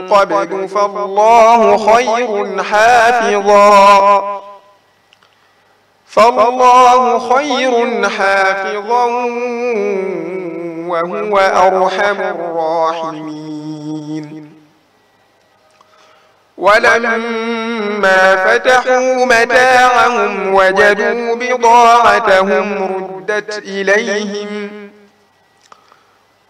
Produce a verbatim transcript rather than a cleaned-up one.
قبل فالله خير حافظا فالله خير حافظا وهو أرحم الراحمين. ولما فتحوا متاعهم وجدوا بضاعتهم ردت إليهم